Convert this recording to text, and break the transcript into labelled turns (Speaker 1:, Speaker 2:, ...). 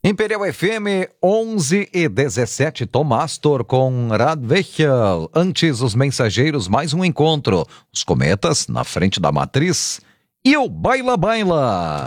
Speaker 1: Imperial FM 11:17, Tom Astor com Radwechel. Antes, os Mensageiros, mais um encontro. Os Cometas na frente da Matriz e o Baila Baila.